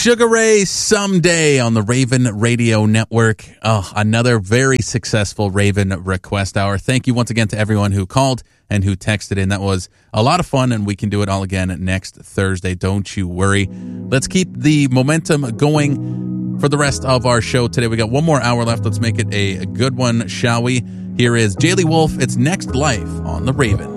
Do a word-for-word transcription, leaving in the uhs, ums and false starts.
Sugar Ray Someday on the Raven Radio Network. Oh, another very successful Raven Request Hour. Thank you once again to everyone who called and who texted in. That was a lot of fun, and we can do it all again next Thursday. Don't you worry. Let's keep the momentum going for the rest of our show today. We got one more hour left. Let's make it a good one, shall we? Here is Jaylee Wolf. It's Next Life on the Raven.